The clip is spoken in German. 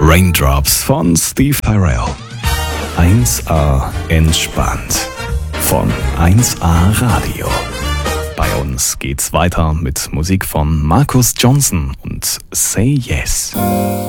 Raindrops von Steve Harrell. 1A entspannt von 1A Radio. Bei uns geht's weiter mit Musik von Marcus Johnson und Say Yes.